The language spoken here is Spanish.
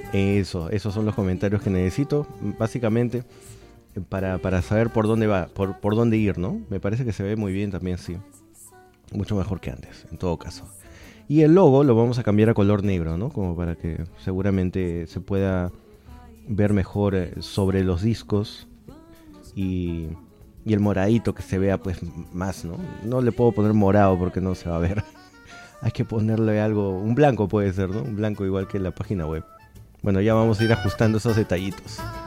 Esos son los comentarios que necesito, básicamente, para saber por dónde va, por dónde ir, ¿no? Me parece que se ve muy bien también, sí. Mucho mejor que antes, en todo caso. Y el logo lo vamos a cambiar a color negro, ¿no? Como para que seguramente se pueda ver mejor sobre los discos y, y el moradito que se vea pues más, ¿no? No le puedo poner morado porque no se va a ver. Hay que ponerle algo, un blanco puede ser, ¿no? Un blanco igual que en la página web. Bueno, ya vamos a ir ajustando esos detallitos.